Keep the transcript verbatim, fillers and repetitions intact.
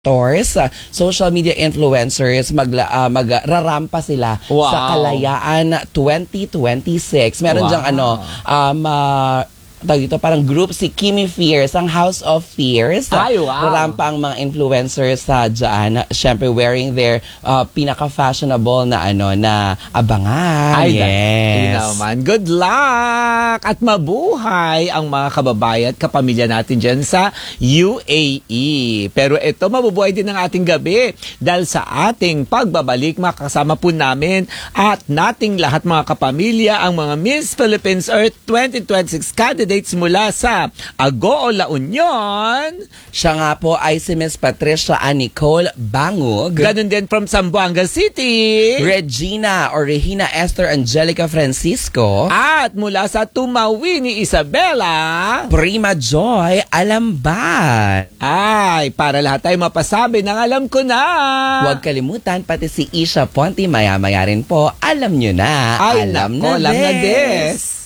Tours, uh, social media influencers, magla, uh, magrarampa sila wow. sa Kalayaan twenty twenty-six. Meron wow. diyang ano, um, uh, tawag dito, parang group si Kimi Fierce, ang House of Fierce. Ay, wow. Rarampa ang mga influencers sa uh, dyan. Siyempre, wearing their uh, pinaka-fashionable na ano, na abangan. Ay, yes. naman. Good luck! At mabuhay ang mga kababayan at kapamilya natin dyan sa U A E. Pero ito, mabubuhay din ang ating gabi dahil sa ating pagbabalik, makasama po namin at nating lahat mga kapamilya ang mga Miss Philippines Earth twenty twenty-six candidates mula sa Agoo, La Union. Siya nga po ay si Miss Patricia Nicole Bangug. Ganun din from Zamboanga City. Regina or Regina Esther Angelica Francisco. At mula sa Tumawi ni Isabela. Prima Joy Alamban. Ay, para lahat tayo mapasabi ng alam ko na. Huwag kalimutan, pati si Isha Ponti, maya-maya rin po, alam nyo na. Ay, alam nako, na alam na des. des.